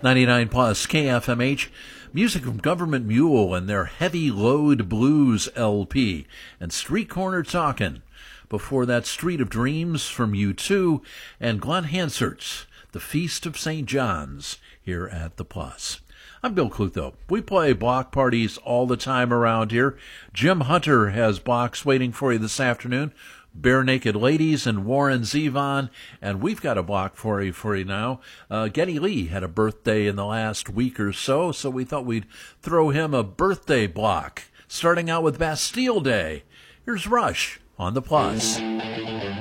99 plus KFMH. Music from Government Mule and their Heavy Load Blues LP. And Street Corner Talkin'. Before that, Street of Dreams from U2 and Glenn Hansert's The Feast of St. John's here at the Plus. I'm Bill Clutho. We play block parties all the time around here. Jim Hunter has blocks waiting for you this afternoon. Bare Naked Ladies and Warren Zevon, and we've got a block for you now. Geddy Lee had a birthday in the last week or so we thought we'd throw him a birthday block, starting out with Bastille Day. Here's Rush on the Plus.